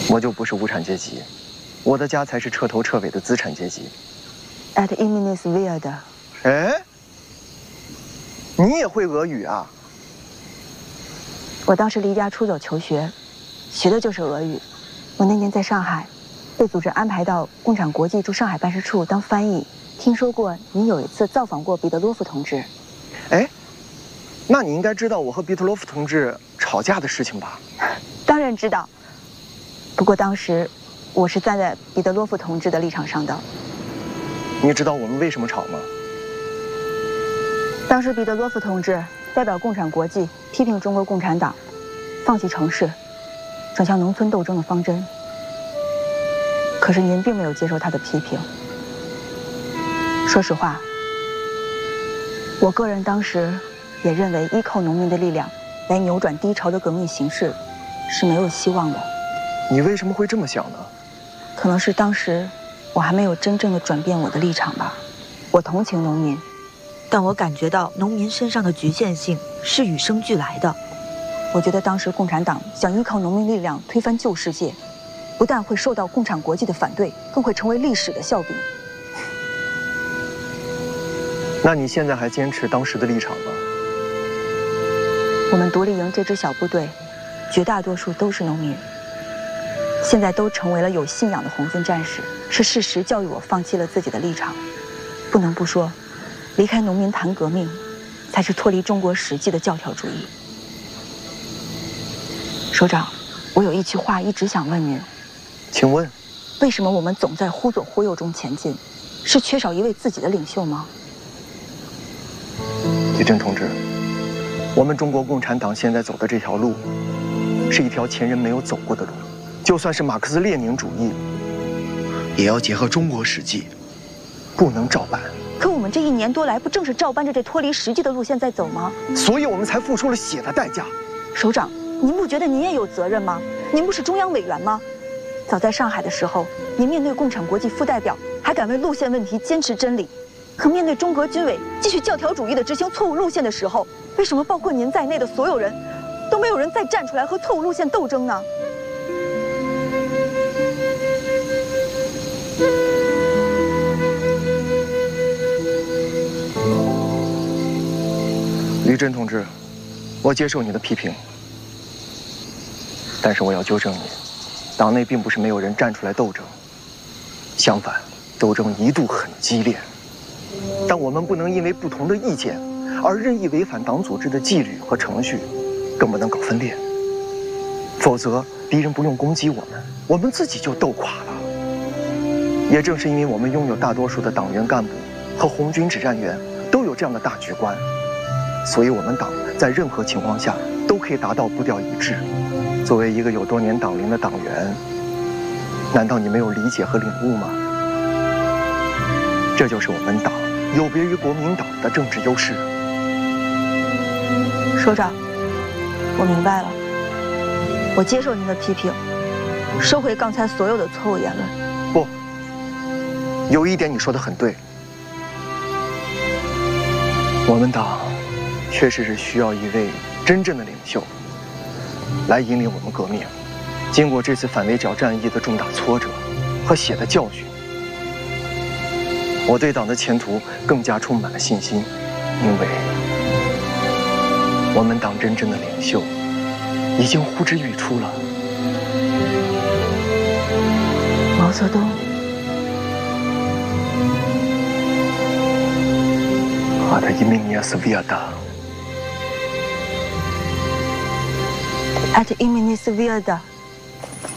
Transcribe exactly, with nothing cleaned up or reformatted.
我就不是无产阶级，我的家才是彻头彻尾的资产阶级。 At iminis viada。 哎，你也会俄语啊？ 我当时离家出走求学，学的就是俄语。我那年在上海，被组织安排到共产国际驻上海办事处当翻译。听说过你有一次造访过彼得罗夫同志。 哎，那你应该知道我和彼得罗夫同志吵架的事情吧？ 当然知道。不过当时我是站在彼得罗夫同志的立场上的。 你知道我们为什么吵吗？ 当时彼得罗夫同志代表共产国际批评中国共产党放弃城市，转向农村斗争的方针。可是您并没有接受他的批评。说实话，我个人当时也认为依靠农民的力量来扭转低潮的革命形势是没有希望的。 你为什么会这么想呢？ 可能是当时我还没有真正的转变我的立场吧。我同情农民，但我感觉到农民身上的局限性是与生俱来的。我觉得当时共产党想依靠农民力量推翻旧世界，不但会受到共产国际的反对，更会成为历史的笑柄。 那你现在还坚持当时的立场吗？ 我们独立营这支小部队，绝大多数都是农民，现在都成为了有信仰的红军战士。是事实教育我放弃了自己的立场。不能不说，离开农民谈革命，才是脱离中国实际的教条主义。首长，我有一句话一直想问您， 请问， 为什么我们总在忽左忽右中前进？是缺少一位自己的领袖吗？ 李震同志，我们中国共产党现在走的这条路，是一条前人没有走过的路。就算是马克思列宁主义，也要结合中国实际，不能照搬。 可我们这一年多来，不正是照搬着这脱离实际的路线在走吗？ 所以我们才付出了血的代价。 首长，您不觉得您也有责任吗？您不是中央委员吗？早在上海的时候，您面对共产国际副代表，还敢为路线问题坚持真理。可面对中国军委继续教条主义的执行错误路线的时候，为什么包括您在内的所有人，都没有人再站出来和错误路线斗争呢？ 李震同志，我接受你的批评，但是我要纠正你，党内并不是没有人站出来斗争，相反，斗争一度很激烈。但我们不能因为不同的意见而任意违反党组织的纪律和程序，更不能搞分裂，否则敌人不用攻击我们，我们自己就斗垮了。也正是因为我们拥有大多数的党员干部和红军指战员都有这样的大局观，所以我们党在任何情况下都可以达到步调一致。作为一个有多年党龄的党员，难道你没有理解和领悟吗？这就是我们党有别于国民党的政治优势。 首长，我明白了，我接受您的批评，收回刚才所有的错误言论。 不，有一点你说的很对，我们党确实是需要一位真正的领袖来引领我们革命。经过这次反围剿战役的重大挫折和血的教训，我对党的前途更加充满了信心，因为我们党真正的领袖已经呼之欲出了。 毛泽东。 Ad iminis viada。 At iminis viada。